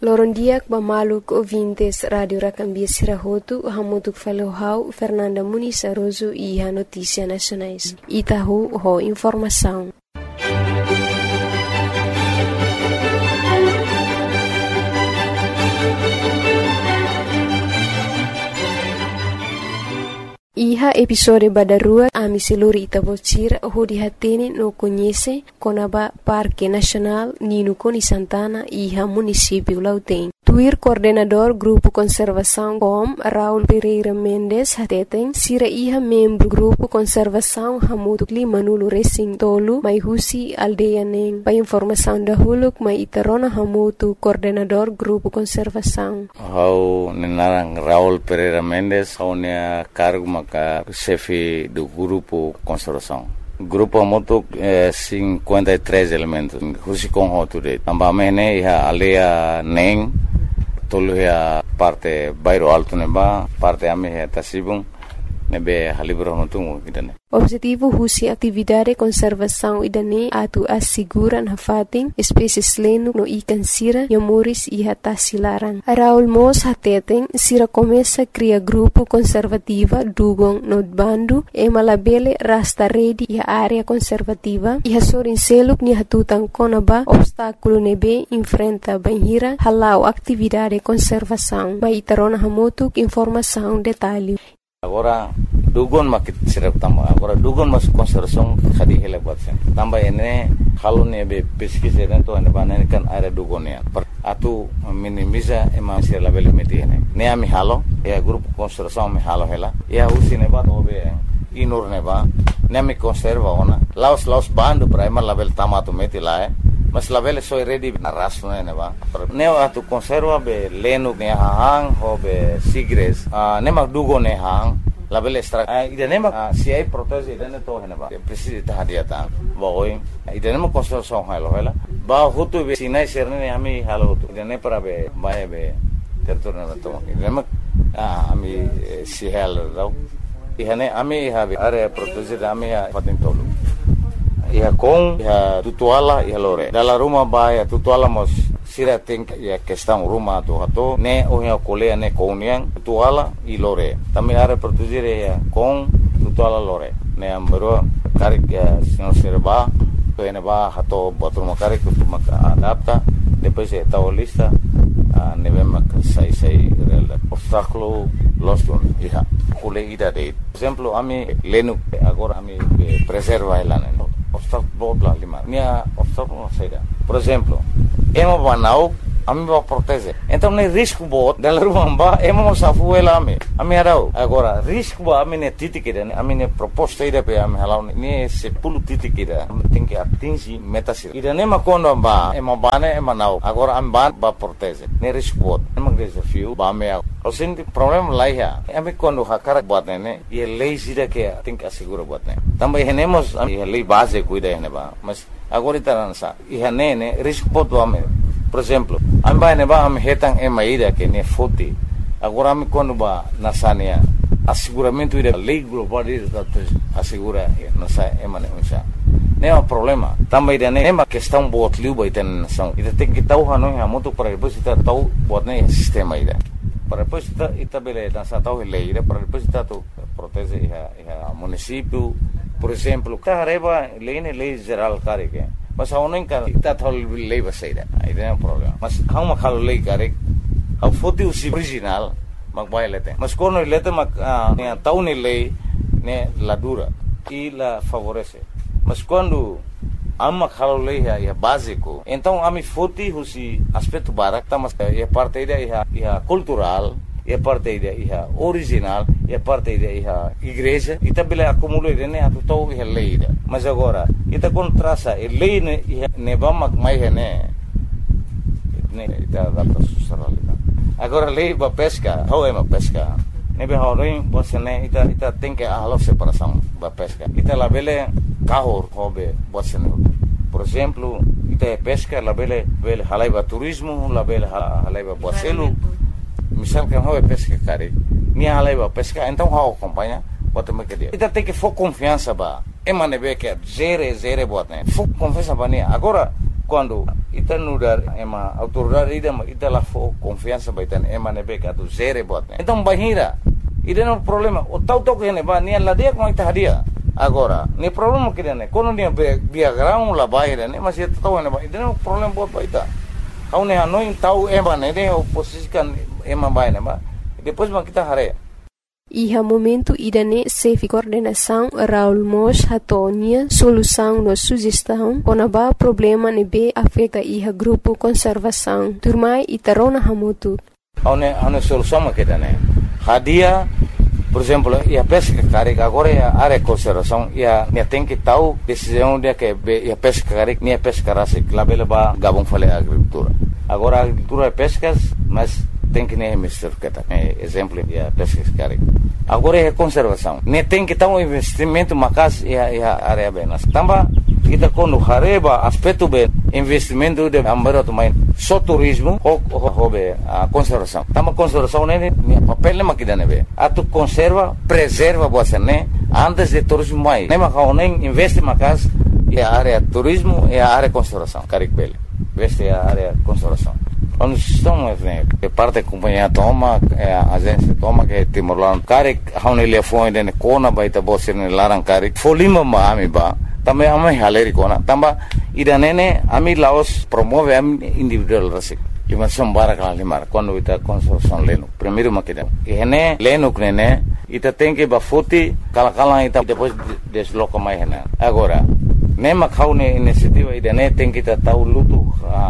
Lorondiak Bamaluk ouvintes Radio Racambia Sirahotu, Hamutuk Falohau, Fernanda Muniz Aroso e a Notícia Nacionais. Itahu ho informação. Iha episode badarua ami seluri Itabocira ho dihatene no conhece Conaba Parque Nacional Nino Coni Santana iha município Lautém. Tuir coordenador Grupo Conservação com Raul Pereira Mendes hateten sira iha membro Grupo Conservação Hamutuk Limanulu Racing Tolu mai husi aldeia neng. Pa informação da huluk mai itarona Hamutu coordenador Grupo Conservação. Hau nenarang Raul Pereira Mendes hau nea cargo maka chefe do Grupo Conservação. Grupo Hamutuk 53 elementos. Husi com hoture. Ambamene iha aldeia neng. Tolu ya parte bairro alto neba, parte ame ya Tasibung, nebe halibro hontungu idane. Objetivo husi atividade conservação idane atu asiguran hafating espécies lenu no ikan sira yamuris iha tasilaran. Raul Mos hateten sira começa cria grupo conservativa dugong no bandu e malabele rasta redi iha área conservativa iha sorin seluk ni hatutan konaba obstáculo nebe enfrenta banhira halau atividade conservação. Mai tarona hamutuk informação detalhe. Agora dugon makit sirap tamba. Agora dugon mas conservação khadi hele batsen. Tamba ene halun ebe pesquisa dentro ene banane kan area dugonia. Atu minimiza ema sir label meti ene. Ne ami halo e grupo conservação me halo hela. E usi ne bat obe inur ne ba. Ne ami conserva ona. Laos bando para ema label tamatu meti lae. Mas label soy ready na raso ne ba. Ne atu conserva be lenu ne hang ho be sigres. Ne mak dugo ne hang. Label extra idane mak si ai protege idane to hena ba. Precisa ta hadia ta. Boy idane mak conservação halo hela. Ba hutu be sinai serne ami halo hutu. Idane para be bae be terturna to. Idane mak ami si halo rau. Ihane ami habe area protege ami patin tolu. Iha kong, iha tutuala, iha lore. Dalam rumah bahaya tutuala mos sira think ya questão rumah tu hato ne ohia kolea ne kouniang tutuala i lore. Tami are produzire ya kong tutuala lore. Ne ambero karik ya senor serba to ene ba hato botur makarik tu maka adapta depois e tau lista ne vem sai rel obstáculo los don iha kule ida de. Exemplo ami lenu agora ami preserva elane. Obstáculo bla lima. Minha obstáculo saída. Por exemplo, emo banau, ami va proteger. Então nem risco bot, dela rumba, emo safu ela ami arau. Agora risco ba ami ne titikida, ami ne proposta ida pe ami halau ne se pulu titikida. Tem que atingir meta sira. Ida ne makondo ba, emo bane emo nau. Agora ami ban ba proteger. Ne risco bot. Emo desafio ba me au. O senti problema lá ya. Ami quando hakara bot ne, e lei sira que tem que assegurar bot ne. Também renemos a lei base cuida ne ba. Mas agora itaransa. E ne risco bot ba me. Por exemplo, amba ne ba am hetang emaida que ne foti. Agora me quando ba nasania asseguramento ida lei global ida assegura nasa emane unsa. Ne é um problema. Também ida ne uma questão bot liu ba ita nação. Ida tem que tau hanu ha muito para depois ita tau bot ne sistema ida. Para depois ita bele nasa tau lei ida para depois ita tu protege iha município. Por exemplo, carreba lei geral carike. Mas ao não cara está tal lei vai sair aí não é um problema mas há uma calo lei cara ao foto o original mas vai lete mas quando ele lete mas né tau ne lei né la dura e la favorece mas quando há uma calo lei é básico então a mi foto o aspecto barak tá mas é parte da é cultural é parte da é original é parte da é igreja e também acumula né a total é lei mas agora ita contrasa e lei ne vamos mais né ita adapta socialidade agora lei ba pesca how é uma pesca ne be horin você né ita tem que a separação ba pesca ita la bele carro hobe você né por exemplo ita pesca la bele halaiba turismo la bele halaiba boacelo misal que how é pesca cara ni halaiba pesca então how acompanha bota me que dia ita tem que for confiança ba emane be que zere bot né for confiança ba ne agora quando ita nudar ema autoridade ita lá for confiança vai ter ema nebe que tu zere bot então bahira ida no problema o tau que ne ba ni la dia com ita hadia agora ni problema que ne quando ni biagrão lá bahira ne mas ita tau ne ba ida no problema bot ba ita au ne hanoi tau ema ne o posisikan ema ba ne ba depois ma kita hare Iha momento idane sefi coordenação Raul Mos hatonia solução no sugestão onaba problema nebe afeta iha grupo conservação turmai itarona hamutu Aune solução makita ne hadia por exemplo ia pesca carik agora ia área conservação ia tem que tal decisão dia que ia pesca carik nem pesca rasik labela ba gabung fale agricultura agora agricultura é pescas mas tem que nem mister kata exemplo ia pesca carik agora é conservação nem tem que tal investimento macas ia área benas tamba kita quando hareba aspecto be investimento de ambaro também só turismo ou be a conservação tamba conservação nem papel nem makida nebe atu conserva preserva você né antes de turismo mais nem macau nem investe macas é a área turismo e a área conservação carik bele veste a área conservação quando estão que parte da companhia toma a agência toma que Timor-Leste carik haune telefone de kona baita bosse ne larang carik folima ma ami ba também ami haleri kona tamba ida nene ami Laos promove ami individual rasik lima sombara kala limar quando ita construção leno primeiro makida ene leno nene ita tem que bafuti kala ita depois desloca mais hena agora nem macaune iniciativa ida ne tem que tahu lutu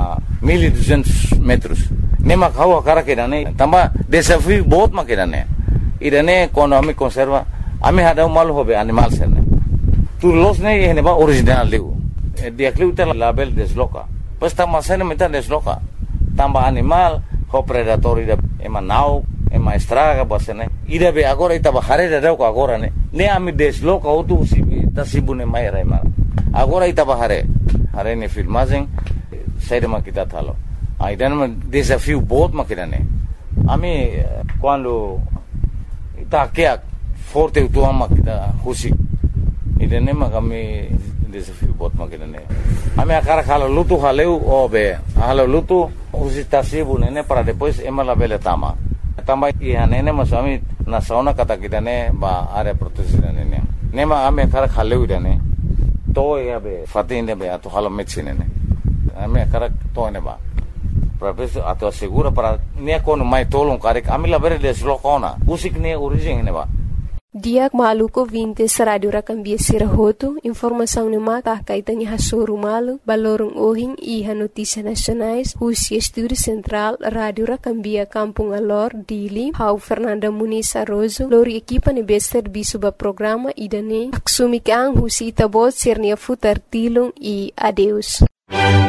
1200 metros nem macau a cara que dane tamba desafio बहुत makida ne ida ne quando ami conserva ami hada mal hobe animal sene tu los ne ene ba original leu dia cluta label desloca pues tamba sene meta desloca tamba animal ho predator ida emanau ema estraga bosene ida be agora ita bahare da ko agora ne ami desloca otu tasibune mai raima agora ita bahare hare ne filmagem saída makita thalo ida ne desafio बहुत makida ne ami quando ita que forte tu ama kita husi ida ne magami desafio बहुत makida ne ami akara khalo lutu haleu obe halo lutu husi tasibune ne para depois emala bele tama ia nene masami na sauna kata kita ne ba area protection ne nema ame kara khaleu ne to ya be fatinde be ato halo medicine ne ame kara to ne ba professor ato segura para ne kono mai tolong karik amila bere deslokona usik ne origin ne ba Diak maluko 20 sa radio rakambia sirahoto, informação ni mata kaitanya hasoro malu, balorong ohing iha notícia nacionais, Husi Estúdio Central, Radio Rakambia Kampung Alor, Dili, Hau Fernanda Muniz Arrozo, lori equipa ni bester bisuba programa idane, aksumikang Husi Itabot sirnia futar tilong e adeus.